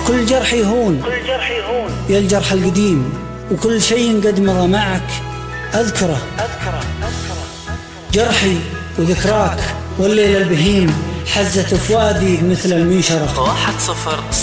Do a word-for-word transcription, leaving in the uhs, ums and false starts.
كل جرح يهون يا الجرح القديم، وكل شيء قد مضى معك أذكره. جرحي وذكراك والليل البهيم حزت فؤادي مثل المنشرة. واحد صفر